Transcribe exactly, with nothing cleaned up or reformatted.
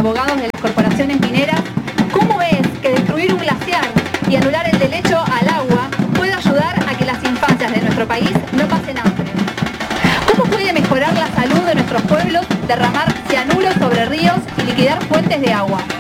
abogados de las corporaciones mineras, ¿cómo ves que destruir un glaciar y anular el derecho al agua puede ayudar a que las infancias de nuestro país no pasen hambre? ¿Cómo puede mejorar la salud de nuestros pueblos derramar cianuro sobre ríos y liquidar fuentes de agua?